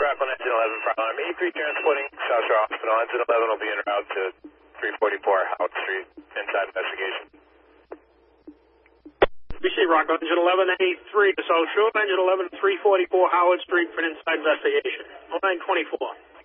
Rockland Engine 11 for Alarm E3 transporting South Shore Hospital. Engine 11 will be en route to 344 Howard Street. Inside investigation. BC Rockland Engine 11 A3 to South Shore. Engine 11 344 Howard Street for an inside investigation. Line 24.